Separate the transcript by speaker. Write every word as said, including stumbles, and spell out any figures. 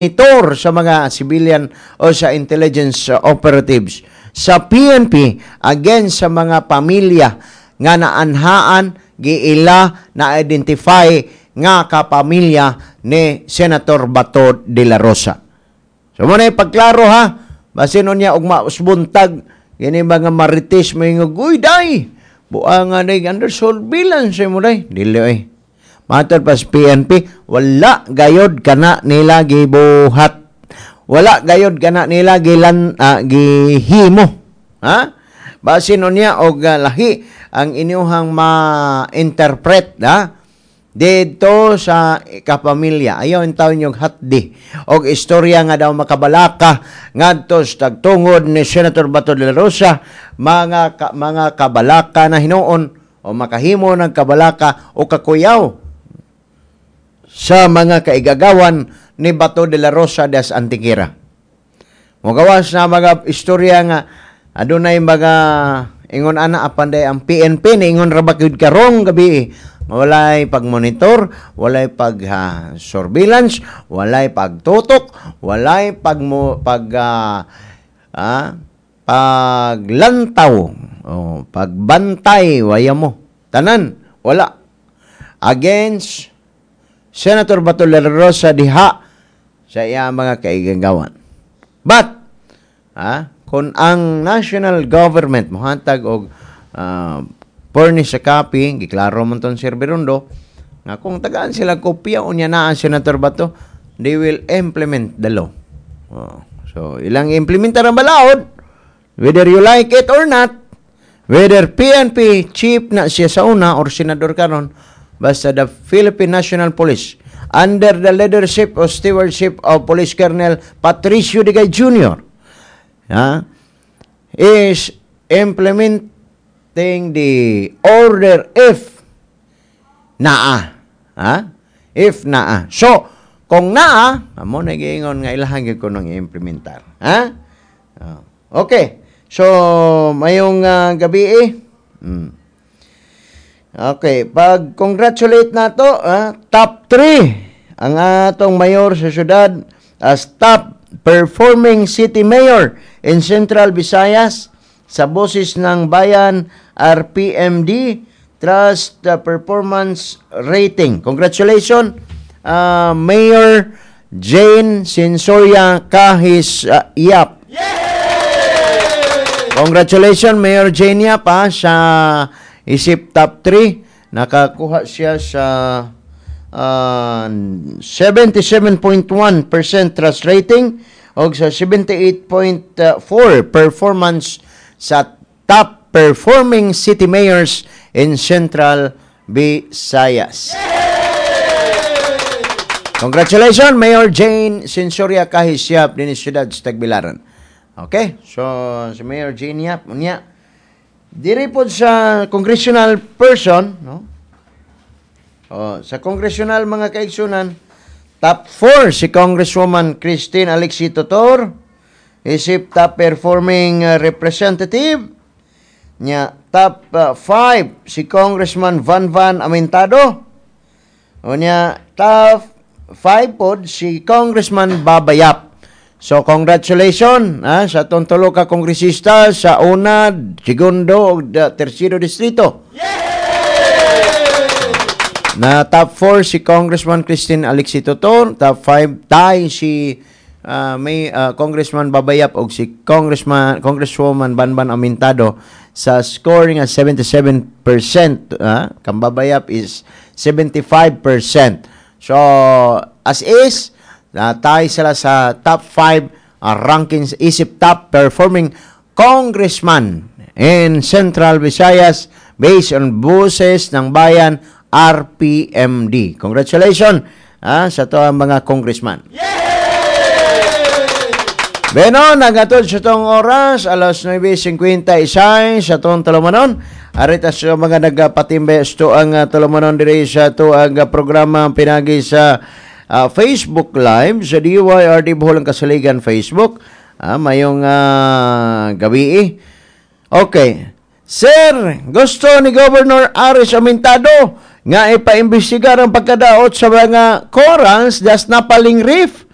Speaker 1: monitor sa mga civilian o sa intelligence operatives sa P N P against sa mga pamilya nga naanhaan giila na identify nga kapamilya ni Senator Bato de la Rosa. So mo na ipagklaro ha, basin niya og mausbuntag kini mga marites may nga uy day buang nga under surveillance mo day dili eh. Matod pa sa P N P, wala gayod kana nila gibuhat. Wala gayod kana nila gilan uh, gihimo. Ha? Basin niya og uh, lahi ang inyuhang ma-interpret ha? Dito sa kapamilya. Ayaw ang taon yung hatdi. Og istorya nga daw makabalaka ngadto sa tagtungod ni Senator Bato de la Rosa, mga ka, mga kabalaka na hinuon o makahimo ng kabalaka o kakuyaw sa mga kaigagawan ni Bato de la Rosa das Antiquera. Mugawas na mga istorya nga adunay mga ingon ana apanday ang P N P ni ingon ra ba gyud karong gabi walay pagmonitor, walay pag uh, surveillance, walay pagtutok, walay pag pag uh, uh, paglantaw, oh, pagbantay waya mo. Tanan wala against Senator Bato de la Rosa diha sa iya mga kaigagawan. But, ah, kung ang national government mohantag og uh, furnish sa copy, giklaro man ton Sir Berundo, nga kung tagaan sila kopya unya na ang Senator Bato, they will implement the law. Oh, so, ilang implementar ang balaod, whether you like it or not, whether P N P chief na siya sa una or senador karon, basta the Philippine National Police under the leadership or stewardship of Police Colonel Patricio Digay Junior uh, is implementing the order if naa. Uh, if naa. So, kung naa, amo na giingon nga ilahan gyud ko nang i-implementar. Ha? Uh, okay. So, mayong uh, gabi eh. Hmm. Okay, pag-congratulate na to, ah, top three ang atong mayor sa syudad as top performing city mayor in Central Visayas sa boses ng bayan R P M D Trust uh, Performance Rating. Congratulations, uh, Mayor Jane Sensoria Kahis uh, Yap. Congratulations, Mayor Jane Yap ha, sa isip top three, nakakuha siya sa uh, seventy-seven point one percent trust rating o sa seventy-eight point four performance sa top performing city mayors in Central Visayas. Congratulations, Mayor Jane Sensoria Kahisyap din sa siyudad sa Tagbilaran. Okay, so si Mayor Jane Yap, unya diri po sa congressional person, no? Oh, sa congressional mga kaigsunan, top four si Congresswoman Christine Alexi Totor, isip top performing uh, representative. Nya top uh, five si Congressman Van Van Amintado. O nya top five pod si Congressman Babayap. So, congratulations ah, sa itong tulo ka kongresista sa una, segundo, o tercero distrito. Yay! Na top four si Congressman Christine Alexi Totor, top five tie si uh, may uh, Congressman Babayap o si Congressman Congresswoman Banban Amintado sa scoring at seventy-seven percent. Ah, kang Babayap is seventy-five percent. So, as is, Uh, tayo sila sa top five uh, rankings, isip top performing congressman in Central Visayas based on boses ng bayan R P M D. Congratulations uh, sa to ang mga congressman. Yay! Beno, nagatod sa tong oras, alas nine fifty-one sa tong talumanon. Arita sa mga nagpatimbe ito ang uh, talumanon diri sa to ang uh, programa pinagi sa Uh, Facebook Live sa D Y R D Bohol ang Kasaligan Facebook. Ah, mayong uh, gabi eh. Okay. Sir, gusto ni Governor Aris Amintado nga ipaimbestigar ang pagkadaot sa mga corals das Napaling Reef